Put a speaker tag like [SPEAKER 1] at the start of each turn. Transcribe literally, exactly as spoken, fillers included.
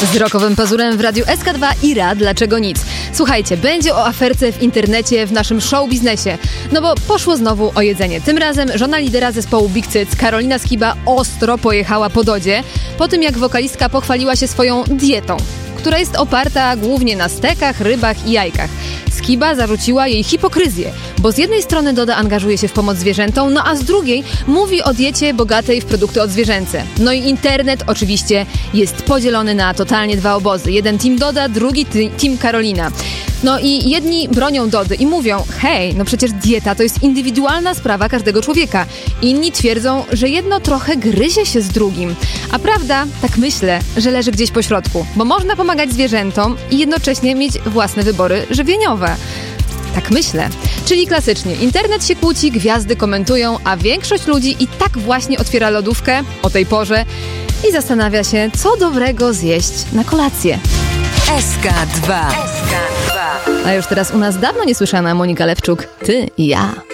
[SPEAKER 1] Z rokowym pazurem w Radiu S K dwa i Ra Dlaczego Nic. Słuchajcie, będzie o aferce w internecie, w naszym show biznesie. No bo poszło znowu o jedzenie. Tym razem żona lidera zespołu Big Cyc, Karolina Skiba, ostro pojechała po Dodzie, po tym jak wokalistka pochwaliła się swoją dietą, która jest oparta głównie na stekach, rybach i jajkach. Skiba zarzuciła jej hipokryzję, bo z jednej strony Doda angażuje się w pomoc zwierzętom, no a z drugiej mówi o diecie bogatej w produkty odzwierzęce. No i internet oczywiście jest podzielony na totalnie dwa obozy. Jeden team Doda, drugi ty- team Karolina. No i jedni bronią Dody i mówią, hej, no przecież dieta to jest indywidualna sprawa każdego człowieka. Inni twierdzą, że jedno trochę gryzie się z drugim. A prawda, tak myślę, że leży gdzieś po środku, bo można pomagać zwierzętom i jednocześnie mieć własne wybory żywieniowe. Tak myślę. Czyli klasycznie, internet się kłóci, gwiazdy komentują, a większość ludzi i tak właśnie otwiera lodówkę o tej porze i zastanawia się, co dobrego zjeść na kolację.
[SPEAKER 2] S K dwa.
[SPEAKER 1] A już teraz u nas dawno niesłyszana Monika Lewczuk. Ty i ja.